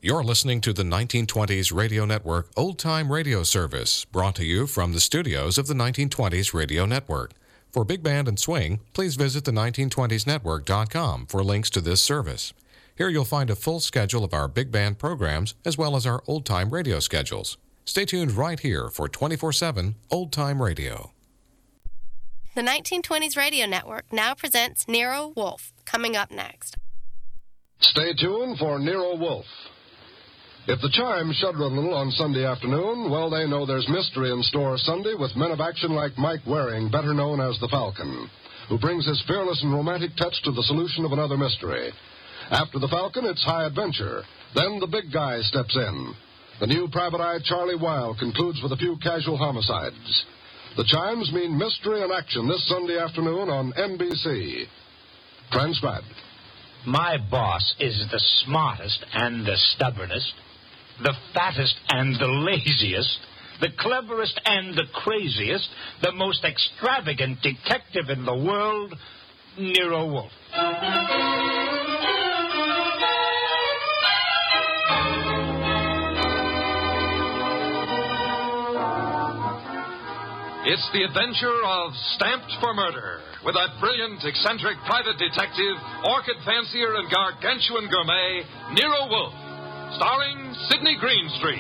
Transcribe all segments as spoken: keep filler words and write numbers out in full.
You're listening to the nineteen twenties Radio Network Old Time Radio Service, brought to you from the studios of the nineteen twenties Radio Network. For Big Band and Swing, please visit the nineteen twenties network dot com for links to this service. Here you'll find a full schedule of our big band programs as well as our old-time radio schedules. Stay tuned right here for twenty-four seven Old Time Radio. The nineteen twenties Radio Network now presents Nero Wolfe, coming up next. Stay tuned for Nero Wolfe. If the chimes shudder a little on Sunday afternoon, well, they know there's mystery in store Sunday with men of action like Mike Waring, better known as the Falcon, who brings his fearless and romantic touch to the solution of another mystery. After the Falcon, it's high adventure. Then the big guy steps in. The new private eye, Charlie Weil, concludes with a few casual homicides. The chimes mean mystery and action this Sunday afternoon on N B C. Transcribed. My boss is the smartest and the stubbornest, the fattest and the laziest, the cleverest and the craziest, the most extravagant detective in the world, Nero Wolfe. It's the adventure of Stamped for Murder, with that brilliant, eccentric private detective, orchid fancier, and gargantuan gourmet, Nero Wolfe, starring Sidney Greenstreet.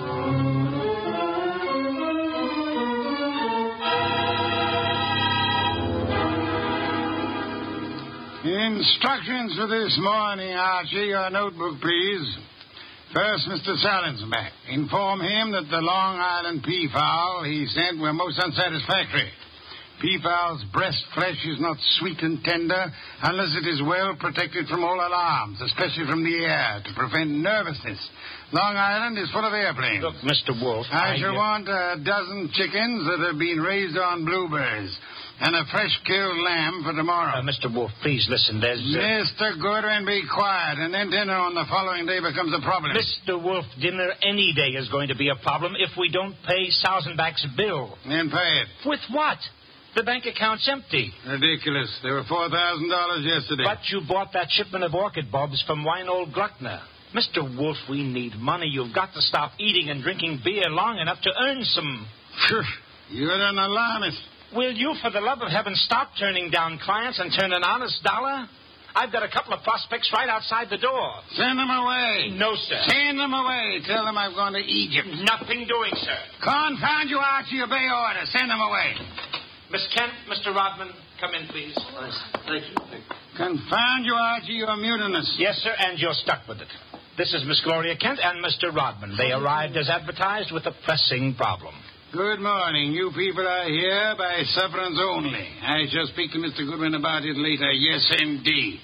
Instructions for this morning, Archie. Your notebook, please. First, Mister Salinsbeck. Inform him that the Long Island peafowl he sent were most unsatisfactory. Peafowl's breast flesh is not sweet and tender unless it is well protected from all alarms, especially from the air, to prevent nervousness. Long Island is full of airplanes. Look, Mister Wolfe, I... I shall uh... want a dozen chickens that have been raised on blueberries. And a fresh-killed lamb for tomorrow. Uh, Mister Wolfe, please listen. There's... Uh... Mister Goodwin, be quiet, and then dinner on the following day becomes a problem. Mister Wolfe, dinner any day is going to be a problem if we don't pay Sausenbach's bill. Then pay it. With what? The bank account's empty. Ridiculous. There were four thousand dollars yesterday. But you bought that shipment of orchid bulbs from Weinold Gluckner. Mister Wolfe, we need money. You've got to stop eating and drinking beer long enough to earn some. Phew, you're an alarmist. Will you, for the love of heaven, stop turning down clients and turn an honest dollar? I've got a couple of prospects right outside the door. Send them away. No, sir. Send them away. Tell them I've gone to Egypt. Nothing doing, sir. Confound you, Archie. Obey order. Send them away. Miss Kent, Mister Rodman, come in, please. Thank you. Thank you. Confound you, Archie. You're mutinous. Yes, sir, and you're stuck with it. This is Miss Gloria Kent and Mister Rodman. They arrived as advertised with a pressing problem. Good morning. You people are here by sufferance only. I shall speak to Mister Goodwin about it later. Yes, indeed.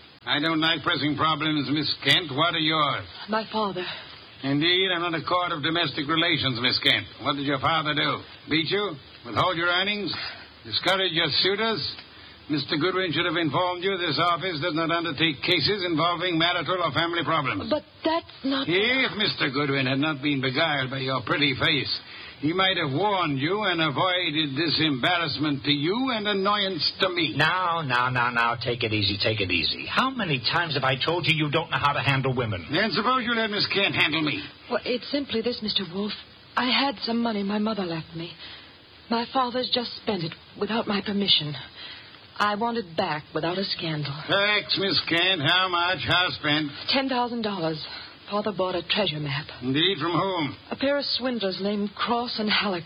I don't like pressing problems, Miss Kent. What are yours? My father. Indeed, I'm on a court of domestic relations, Miss Kent. What did your father do? Beat you? Withhold your earnings? Discourage your suitors? Mister Goodwin should have informed you this office does not undertake cases involving marital or family problems. But that's not... If Mister Goodwin had not been beguiled by your pretty face, he might have warned you and avoided this embarrassment to you and annoyance to me. Now, now, now, now, take it easy, take it easy. How many times have I told you you don't know how to handle women? Then suppose you let Miss Kent handle me. Well, it's simply this, Mister Wolfe. I had some money my mother left me. My father's just spent it without my permission. I want it back without a scandal. Thanks, Miss Kent. How much? How spent? Ten thousand dollars. Father bought a treasure map. Indeed, from whom? A pair of swindlers named Cross and Halleck.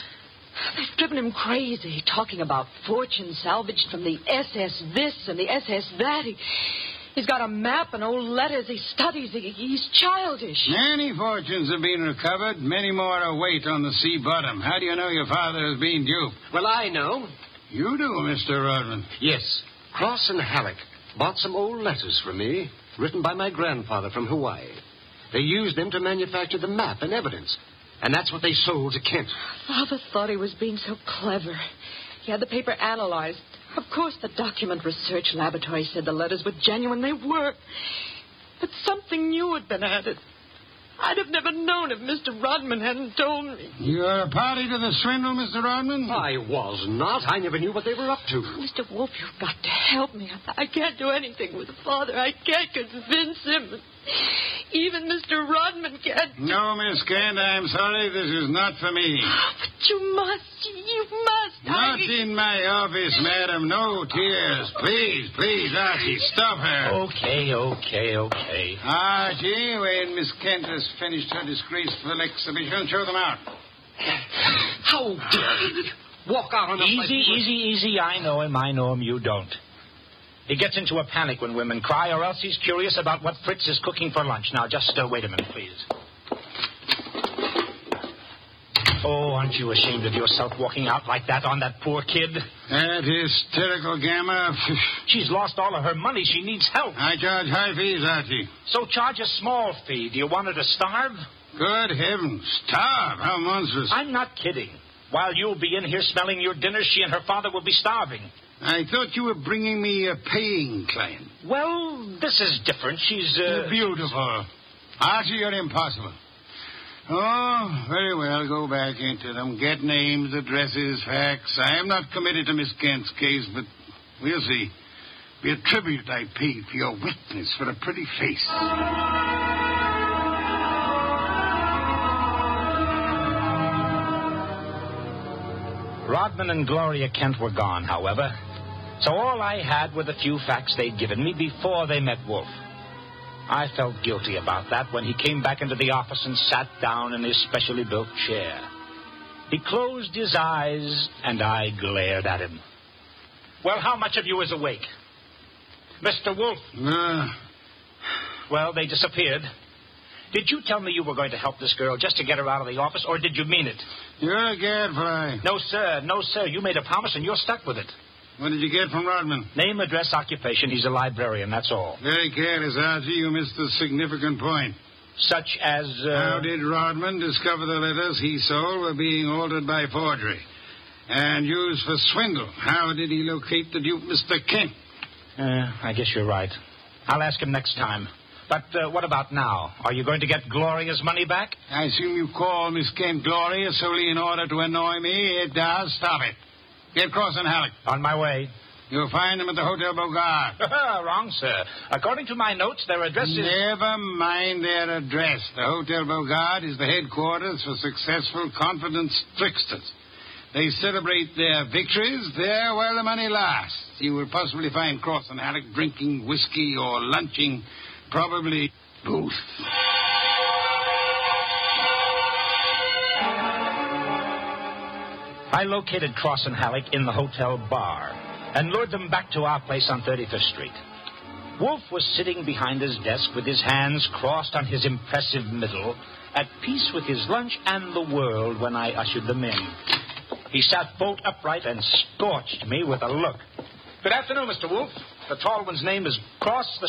They've driven him crazy, talking about fortune salvaged from the S S this and the S S that. He, he's got a map and old letters he studies. He, he's childish. Many fortunes have been recovered. Many more await on the sea bottom. How do you know your father has been duped? Well, I know. You do, Mister Rodman. Yes. Cross and Halleck bought some old letters from me, written by my grandfather from Hawaii. They used them to manufacture the map and evidence. And that's what they sold to Kent. Father thought he was being so clever. He had the paper analyzed. Of course, the document research laboratory said the letters were genuine. They were. But something new had been added. I'd have never known if Mister Rodman hadn't told me. You're a party to the swindle, Mister Rodman? I was not. I never knew what they were up to. Mister Wolfe, you've got to help me. I can't do anything with Father. I can't convince him. Even Mister Rodman can't... No, Miss Kent, I'm sorry. This is not for me. But you must. You must. Not I... in my office, madam. No tears. Please, please, Archie, stop her. Okay, okay, okay. Archie, when Miss Kent has finished her disgraceful exhibition, show them out. How dare he walk out on a... Easy, easy, easy. I know him. I know him. You don't. He gets into a panic when women cry, or else he's curious about what Fritz is cooking for lunch. Now, just uh, wait a minute, please. Oh, aren't you ashamed of yourself walking out like that on that poor kid? That hysterical Gamma. She's lost all of her money. She needs help. I charge high fees, Archie. So charge a small fee. Do you want her to starve? Good heavens. Starve? How monstrous. I'm not kidding. While you'll be in here smelling your dinner, she and her father will be starving. I thought you were bringing me a paying client. Well, this is different. She's, uh... Beautiful. Archie, you're impossible. Oh, very well. Go back into them. Get names, addresses, facts. I am not committed to Miss Kent's case, but we'll see. Be a tribute I paid for your witness for a pretty face. Rodman and Gloria Kent were gone, however. So all I had were the few facts they'd given me before they met Wolf. I felt guilty about that when he came back into the office and sat down in his specially built chair. He closed his eyes, and I glared at him. Well, how much of you is awake? Mister Wolf? Uh, well, they disappeared. Did you tell me you were going to help this girl just to get her out of the office, or did you mean it? You're a gadfly. No, sir. No, sir. You made a promise, and you're stuck with it. What did you get from Rodman? Name, address, occupation. He's a librarian, that's all. Very careless, Archie. You missed a significant point. Such as... Uh... How did Rodman discover the letters he sold were being altered by forgery and used for swindle? How did he locate the dupe, Mister Kent? Uh, I guess you're right. I'll ask him next time. But uh, what about now? Are you going to get Gloria's money back? I assume you call Miss Kent Gloria solely in order to annoy me. It does. Stop it. Get Cross and Halleck. On my way. You'll find them at the Hotel Bogart. Wrong, sir. According to my notes, their address is... Never mind their address. The Hotel Bogart is the headquarters for successful, confident tricksters. They celebrate their victories there while the money lasts. You will possibly find Cross and Halleck drinking whiskey or lunching, probably both. I located Cross and Halleck in the hotel bar and lured them back to our place on thirty-fifth Street. Wolf was sitting behind his desk with his hands crossed on his impressive middle, at peace with his lunch and the world when I ushered them in. He sat bolt upright and scorched me with a look. Good afternoon, Mister Wolf. The tall one's name is Cross, the